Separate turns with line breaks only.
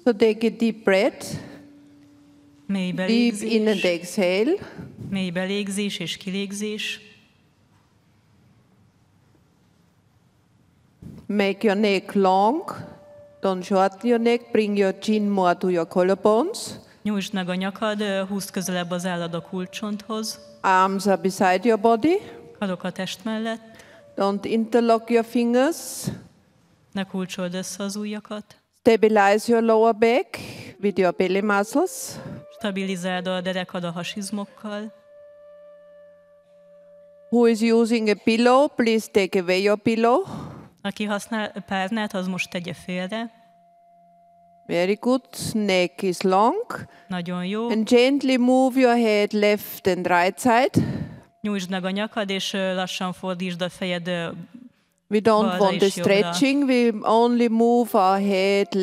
So take a deep breath.
Mély
Deep in and
belégzés,
exhale.
mély belégzés és kilégzés.
Make your neck long. Don't shorten your neck. Bring your chin more to your collarbones.
Nyújtsd meg a nyakad, húzd közelebb az állad a kulcscsonthoz.
Arms are beside your body.
Karok a test mellett.
Don't interlock your fingers.
Ne kulcsold össze az ujjakat.
Stabilize your lower back with your belly muscles.
Stabilizáld a derekad a hasizmokkal.
Who is using a pillow, please take away your pillow.
Aki használ párnát, az most tegye félre.
Very good. Neck is long.
Nagyon jó.
And gently move your head left and right side.
Nyújtsd meg a nyakad, és lassan fordítsd a fejed
We don't
balra
want a
és jobbra.
stretching. We only move our head